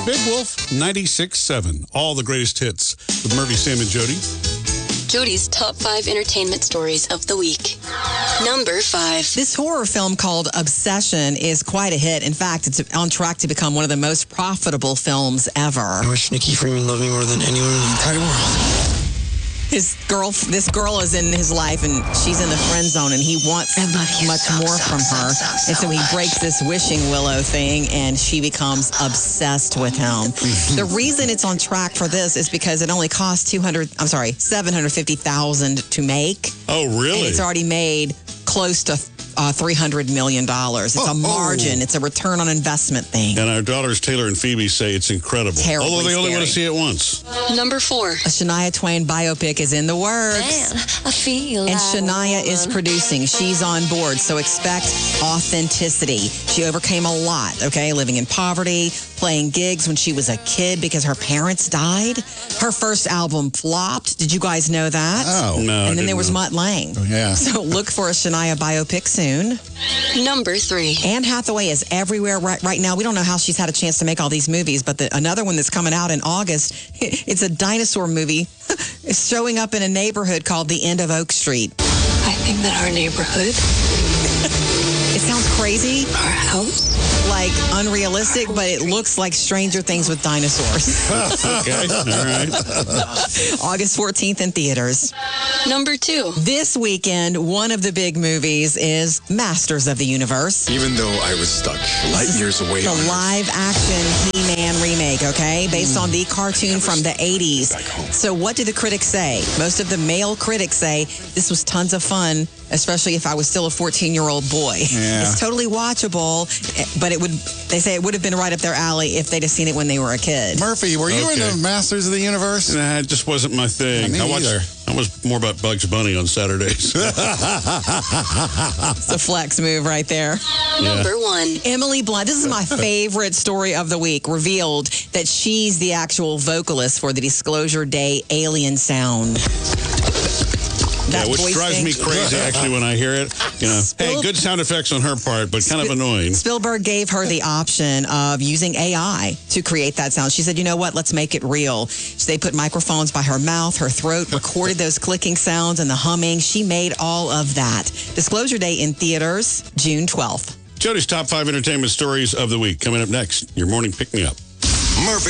Big Wolf 96.7. All the greatest hits with Murphy, Sam, and Jody. Jody's top 5 entertainment stories of the week. Number 5. This horror film called Obsession is quite a hit. In fact, it's on track to become one of the most profitable films ever. I wish Nikki Freeman loved me more than anyone in the entire world. This girl is in his life, and she's in the friend zone, and he wants much more from her. And so he breaks this wishing willow thing, and she becomes obsessed with him. The reason it's on track for this is because it only cost $750,000 to make. Oh, really? And it's already made close to $300 million. It's a margin. It's a return on investment thing. And our daughters, Taylor and Phoebe, say it's incredible. Terribly Although they only scary. want to see it once. Number 4. A Shania Twain biopic is in the works. Man, I feel And Shania is producing. She's on board. So expect authenticity. She overcame a lot, okay? Living in poverty, playing gigs when she was a kid because her parents died. Her first album flopped. Did you guys know that? Oh. No, I And then there didn't was know. Mutt Lange. Yeah. So look for a Shania biopic soon. Number 3. Anne Hathaway is everywhere right now. We don't know how she's had a chance to make all these movies, but another one that's coming out in August, it's a dinosaur movie. It's showing up in a neighborhood called the End of Oak Street. I think that our neighborhood, It sounds crazy, our house, like unrealistic, but it looks like Stranger Things with dinosaurs. Okay, all right. August 14th in theaters. Number 2. This weekend, one of the big movies is Masters of the Universe. Even though I was stuck light years away The on Earth, live-action He-Man remake, okay? Based on the cartoon from the 80s. So what do the critics say? Most of the male critics say this was tons of fun, especially if I was still a 14-year-old boy. Yeah. It's totally watchable, but they say it would have been right up their alley if they'd have seen it when they were a kid. Murphy, were you Okay. into Masters of the Universe? Nah, it just wasn't my thing. Me either. I was more about Bugs Bunny on Saturdays. It's a flex move right there. Number 1. Emily Blunt, this is my favorite story of the week, revealed that she's the actual vocalist for the Disclosure Day Alien Sound. Yeah, That which voice drives thing. me crazy, actually, when I hear it. You know, hey, good sound effects on her part, but kind of annoying. Spielberg gave her the option of using AI to create that sound. She said, you know what, let's make it real. So they put microphones by her mouth, her throat, recorded those clicking sounds and the humming. She made all of that. Disclosure Day in theaters, June 12th. Jody's top 5 entertainment stories of the week. Coming up next, your morning pick-me-up. Murphy.